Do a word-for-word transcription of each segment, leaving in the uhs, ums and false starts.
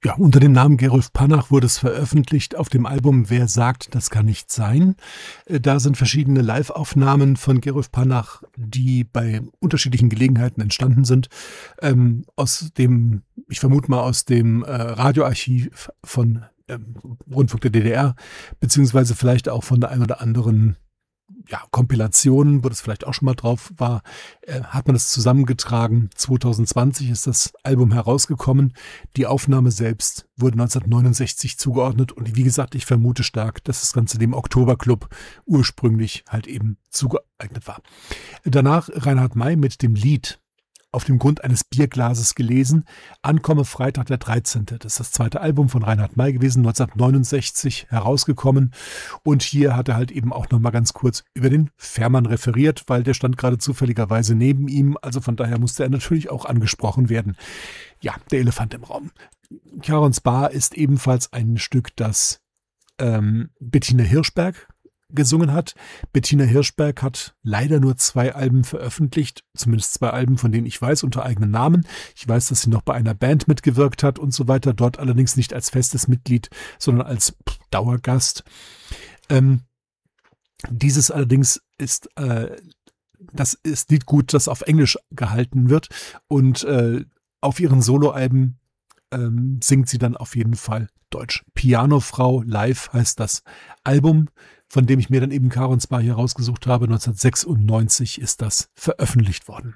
Ja, unter dem Namen Gerulf Pannach wurde es veröffentlicht auf dem Album Wer sagt, das kann nicht sein. Äh, Da sind verschiedene Live-Aufnahmen von Gerulf Pannach, die bei unterschiedlichen Gelegenheiten entstanden sind. Ähm, aus dem, ich vermute mal aus dem äh, Radioarchiv von ähm, Rundfunk der D D R, beziehungsweise vielleicht auch von der ein oder anderen ja, Kompilationen, wo das vielleicht auch schon mal drauf war, äh, hat man das zusammengetragen. zwanzig zwanzig ist das Album herausgekommen. Die Aufnahme selbst wurde neunzehnhundertneunundsechzig zugeordnet und wie gesagt, ich vermute stark, dass das Ganze dem Oktoberclub ursprünglich halt eben zugeeignet war. Danach Reinhard May mit dem Lied Auf dem Grund eines Bierglases gelesen. Ankomme Freitag der dreizehnte. Das ist das zweite Album von Reinhard May gewesen, neunzehnhundertneunundsechzig herausgekommen. Und hier hat er halt eben auch nochmal ganz kurz über den Fährmann referiert, weil der stand gerade zufälligerweise neben ihm. Also von daher musste er natürlich auch angesprochen werden. Ja, der Elefant im Raum. Charons Bar ist ebenfalls ein Stück, das ähm, Bettina Hirschberg gesungen hat. Bettina Hirschberg hat leider nur zwei Alben veröffentlicht, zumindest zwei Alben, von denen ich weiß, unter eigenem Namen. Ich weiß, dass sie noch bei einer Band mitgewirkt hat und so weiter, dort allerdings nicht als festes Mitglied, sondern als Dauergast. Ähm, dieses allerdings ist, äh, das ist nicht gut, das auf Englisch gehalten wird und äh, auf ihren Soloalben ähm, singt sie dann auf jeden Fall Deutsch. Pianofrau live heißt das Album, von dem ich mir dann eben Charons Bar hier rausgesucht habe. neunzehnhundertsechsundneunzig ist das veröffentlicht worden.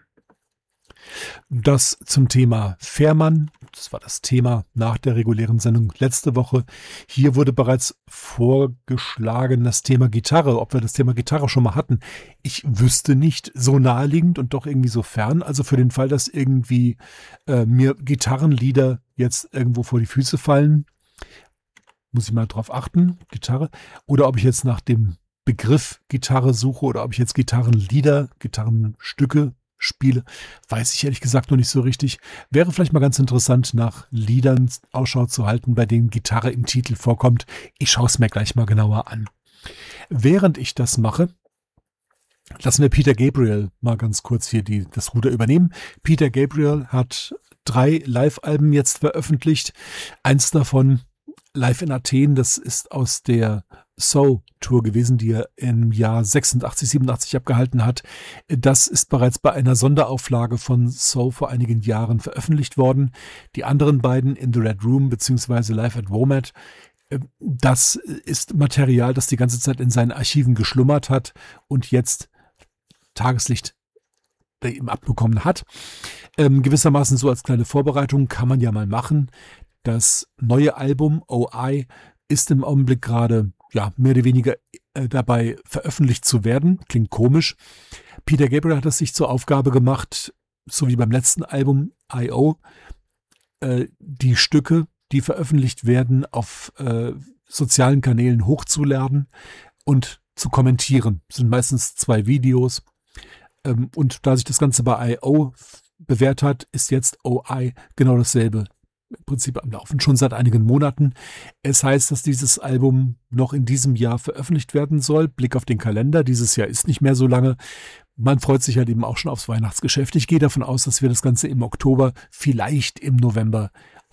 Das zum Thema Fährmann. Das war das Thema nach der regulären Sendung letzte Woche. Hier wurde bereits vorgeschlagen das Thema Gitarre, ob wir das Thema Gitarre schon mal hatten. Ich wüsste nicht, so naheliegend und doch irgendwie so fern. Also für den Fall, dass irgendwie äh, mir Gitarrenlieder jetzt irgendwo vor die Füße fallen, muss ich mal drauf achten, Gitarre. Oder ob ich jetzt nach dem Begriff Gitarre suche oder ob ich jetzt Gitarrenlieder, Gitarrenstücke spiele, weiß ich ehrlich gesagt noch nicht so richtig. Wäre vielleicht mal ganz interessant, nach Liedern Ausschau zu halten, bei denen Gitarre im Titel vorkommt. Ich schaue es mir gleich mal genauer an. Während ich das mache, lassen wir Peter Gabriel mal ganz kurz hier die, das Ruder übernehmen. Peter Gabriel hat drei Live-Alben jetzt veröffentlicht. Eins davon Live in Athen, das ist aus der So-Tour gewesen, die er im Jahr sechsundachtzig, siebenundachtzig abgehalten hat. Das ist bereits bei einer Sonderauflage von So vor einigen Jahren veröffentlicht worden. Die anderen beiden, In the Red Room bzw. Live at WOMAD, das ist Material, das die ganze Zeit in seinen Archiven geschlummert hat und jetzt Tageslicht eben abbekommen hat. Ähm, gewissermaßen so als kleine Vorbereitung kann man ja mal machen. Das neue Album O I ist im Augenblick gerade ja mehr oder weniger äh, dabei veröffentlicht zu werden. Klingt komisch. Peter Gabriel hat es sich zur Aufgabe gemacht, so wie beim letzten Album I O, äh, die Stücke, die veröffentlicht werden, auf äh, sozialen Kanälen hochzuladen und zu kommentieren. Das sind meistens zwei Videos. Ähm, und da sich das Ganze bei I O bewährt hat, ist jetzt O I genau dasselbe. Im Prinzip am Laufen, schon seit einigen Monaten. Es heißt, dass dieses Album noch in diesem Jahr veröffentlicht werden soll. Blick auf den Kalender, dieses Jahr ist nicht mehr so lange. Man freut sich halt eben auch schon aufs Weihnachtsgeschäft. Ich gehe davon aus, dass wir das Ganze im Oktober, vielleicht im November